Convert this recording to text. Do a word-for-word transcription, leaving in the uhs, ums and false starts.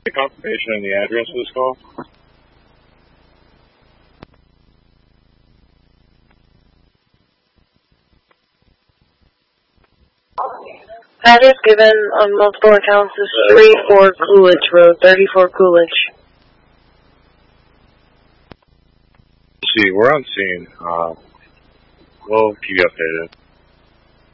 The confirmation and the address of this call. Address given on multiple accounts is three four Coolidge Road, thirty-four Coolidge. Let's see, we're on scene. Uh, we'll keep you updated.